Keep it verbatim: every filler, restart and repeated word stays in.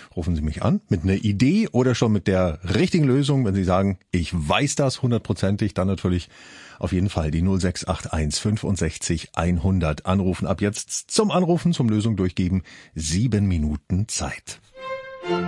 rufen Sie mich an mit einer Idee oder schon mit der richtigen Lösung. Wenn Sie sagen, ich weiß das hundertprozentig, dann natürlich auf jeden Fall die null sechs acht eins fünfundsechzig hundert anrufen. Ab jetzt zum Anrufen, zum Lösung durchgeben. Sieben Minuten Zeit.